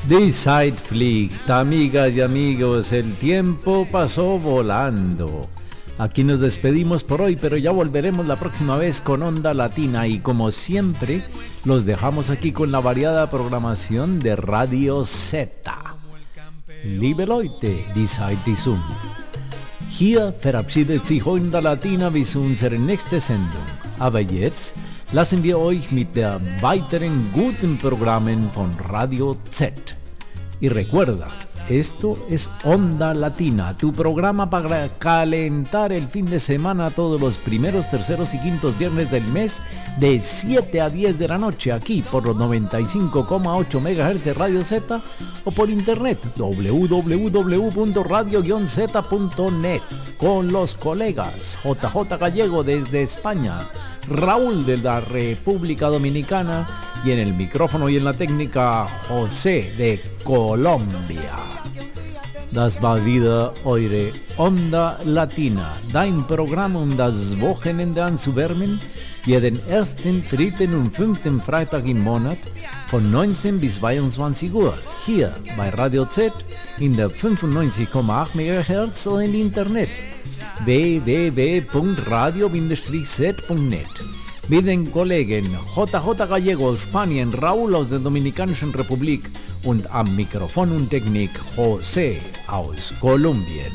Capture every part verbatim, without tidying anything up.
Die Zeit fliegt, amigas y amigos, el tiempo pasó volando. Aquí nos despedimos por hoy, pero ya volveremos la próxima vez con Onda Latina y como siempre, los dejamos aquí con la variada programación de Radio Z. Liebe Leute, die Zeit ist um. Hier verabschiedet sich Onda Latina bis unsere nächste Sendung. Aber jetzt lassen wir euch mit der weiteren guten Programmen von Radio Z. Y recuerda, esto es Onda Latina, tu programa para calentar el fin de semana todos los primeros, terceros y quintos viernes del mes de siete a diez de la noche aquí por los noventa y cinco coma ocho megahertz de Radio Z o por internet doble u doble u doble u punto radio guion zeta punto net con los colegas J J Gallego desde España, Raúl de la República Dominicana y en el micrófono y en la técnica José de Colombia. Das war wieder eure Onda Latina, dein Programm, um das Wochenende anzuwärmen, jeden ersten, dritten und fünften Freitag im Monat von neunzehn bis zweiundzwanzig Uhr, hier bei Radio Z in der fünfundneunzig Komma acht Megahertz oder im Internet w w w punto radio z punto net. Mit den Kollegen J J Gallego aus Spanien, Raúl aus der Dominikanischen Republik und am Mikrofon und Technik José aus Kolumbien.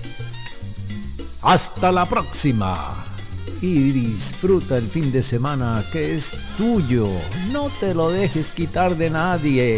Hasta la próxima y disfruta el fin de semana que es tuyo. No te lo dejes quitar de nadie.